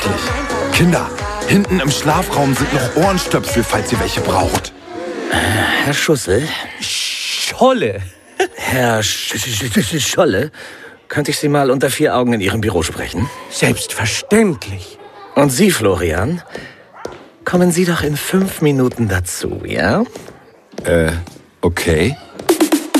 schrecklich. Kinder, hinten im Schlafraum sind noch Ohrenstöpsel, falls ihr welche braucht. Herr Schussel? Scholle. Herr Scholle, könnte ich Sie mal unter 4 Augen in Ihrem Büro sprechen? Selbstverständlich. Und Sie, Florian? Kommen Sie doch in 5 Minuten dazu, ja? Okay.